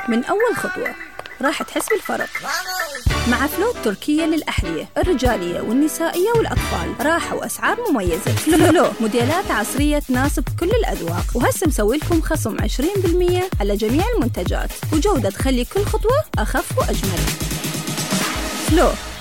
من أول خطوة راح تحس بالفرق. مع فلو التركية للأحذية الرجالية والنسائية والأطفال، راحة وأسعار مميزة. فلو موديلات عصرية تناسب كل الأذواق، وهسه مسوي لكم خصم 20% على جميع المنتجات، وجودة تخلي كل خطوة أخف وأجمل. فلو